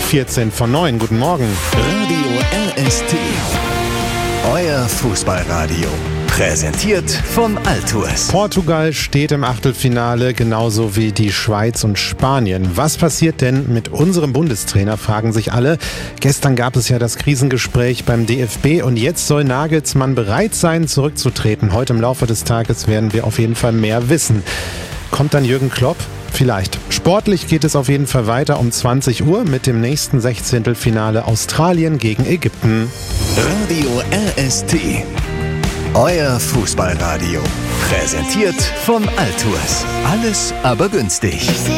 14 von 9. Guten Morgen. Radio RST. Euer Fußballradio. Präsentiert von Altours. Portugal steht im Achtelfinale, genauso wie die Schweiz und Spanien. Was passiert denn mit unserem Bundestrainer, fragen sich alle. Gestern gab es ja das Krisengespräch beim DFB und jetzt soll Nagelsmann bereit sein, zurückzutreten. Heute im Laufe des Tages werden wir auf jeden Fall mehr wissen. Kommt dann Jürgen Klopp? Vielleicht. Sportlich geht es auf jeden Fall weiter um 20 Uhr mit dem nächsten Sechzehntelfinale Australien gegen Ägypten. Radio RST. Euer Fußballradio. Präsentiert von Altours. Alles aber günstig.